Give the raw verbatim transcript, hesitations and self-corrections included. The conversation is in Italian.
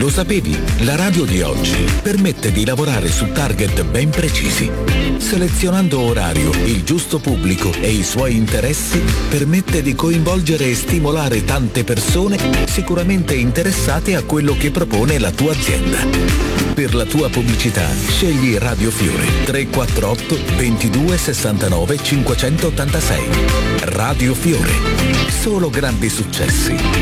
Lo sapevi? La radio di oggi permette di lavorare su target ben precisi. Selezionando orario, il giusto pubblico e i suoi interessi, permette di coinvolgere e stimolare tante persone sicuramente interessate a quello che propone la tua azienda. Per la tua pubblicità, scegli Radio Fiore tre quattro otto ventidue sessantanove cinquecentottantasei. Radio Fiore. Solo grandi successi.